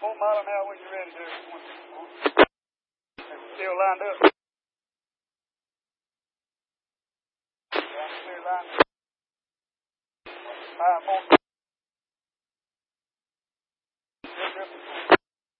Full mile an hour when you're ready there. Still lined up. Still lined up. 5 more.